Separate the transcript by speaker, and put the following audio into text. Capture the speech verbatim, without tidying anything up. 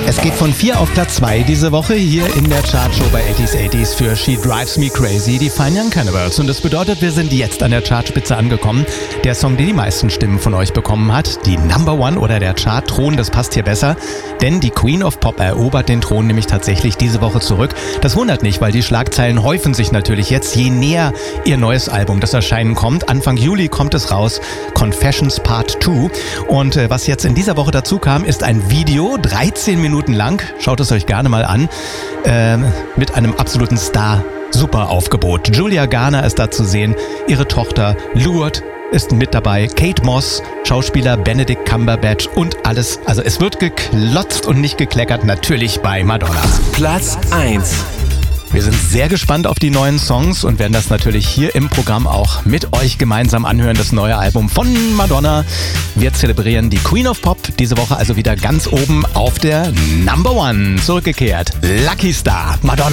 Speaker 1: Es geht von vier auf Platz zwei diese Woche hier in der Chartshow bei achtziger achtziger für She Drives Me Crazy, die Fine Young Cannibals. Und das bedeutet, wir sind jetzt an der Chartspitze angekommen. Der Song, der die meisten Stimmen von euch bekommen hat, die Number One oder der Chart-Thron, das passt hier besser. Denn die Queen of Pop erobert den Thron nämlich tatsächlich diese Woche zurück. Das wundert nicht, weil die Schlagzeilen häufen sich natürlich jetzt, je näher ihr neues Album, das Erscheinen kommt. Anfang Juli kommt es raus, Confessions Part zwei. Und äh, was jetzt in dieser Woche dazu kam, ist ein Video, dreizehn Minuten lang, schaut es euch gerne mal an, äh, mit einem absoluten Star. Super Aufgebot. Julia Garner ist da zu sehen, ihre Tochter Lourdes ist mit dabei, Kate Moss, Schauspieler Benedict Cumberbatch und alles. Also es wird geklotzt und nicht gekleckert, natürlich bei Madonna.
Speaker 2: Platz eins.
Speaker 1: Wir sind sehr gespannt auf die neuen Songs und werden das natürlich hier im Programm auch mit euch gemeinsam anhören. Das neue Album von Madonna. Wir zelebrieren die Queen of Pop. Diese Woche also wieder ganz oben auf der Number One zurückgekehrt. Lucky Star, Madonna.